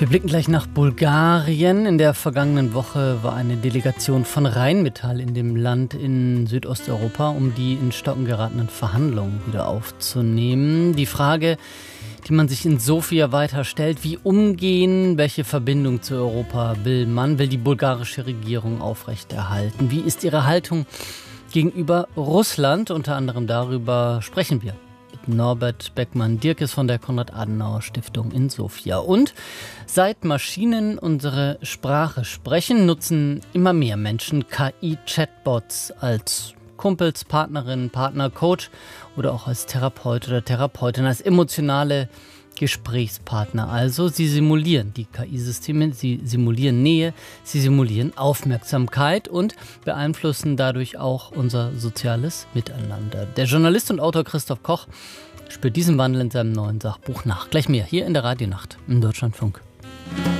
Wir blicken gleich nach Bulgarien. In der vergangenen Woche war eine Delegation von Rheinmetall in dem Land in Südosteuropa, um die in Stocken geratenen Verhandlungen wieder aufzunehmen. Die Frage, die man sich in Sofia weiter stellt: Wie umgehen? Welche Verbindung zu Europa will die bulgarische Regierung aufrechterhalten? Wie ist ihre Haltung gegenüber Russland? Unter anderem darüber sprechen wir mit Norbert Beckmann-Dierkes von der Konrad-Adenauer-Stiftung in Sofia. Und seit Maschinen unsere Sprache sprechen, nutzen immer mehr Menschen KI-Chatbots als Kumpels, Partnerin, Partner, Coach oder auch als Therapeut oder Therapeutin, als emotionale Gesprächspartner. Also sie simulieren die KI-Systeme, sie simulieren Nähe, sie simulieren Aufmerksamkeit und beeinflussen dadurch auch unser soziales Miteinander. Der Journalist und Autor Christoph Koch spürt diesen Wandel in seinem neuen Sachbuch nach. Gleich mehr hier in der Radionacht im Deutschlandfunk.